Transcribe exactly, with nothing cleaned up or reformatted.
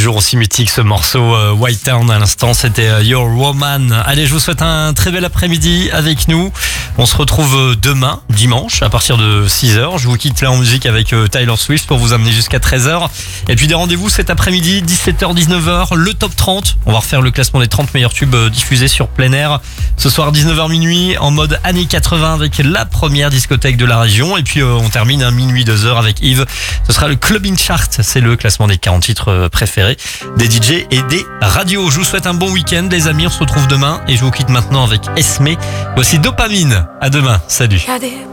Toujours aussi mythique ce morceau euh, White Town à l'instant, c'était euh, Your Woman. Allez, je vous souhaite un très bel après-midi avec nous. On se retrouve euh, demain, dimanche, à partir de six heures. Je vous quitte là en musique avec euh, Taylor Swift pour vous amener jusqu'à treize heures. Et puis des rendez-vous cet après-midi, dix-sept heures dix-neuf heures, le top trente. On va refaire le classement des trente meilleurs tubes euh, diffusés sur plein air. Ce soir, dix-neuf heures minuit, en mode années quatre-vingts avec la première discothèque de la région. Et puis euh, on termine à minuit deux heures avec Yves. Ce sera le Clubbing Chart, c'est le classement des quarante titres euh, préférés des D J et des radios. Je vous souhaite un bon week-end les amis, on se retrouve demain et je vous quitte maintenant avec Esme. Voici Dopamine. À demain, salut.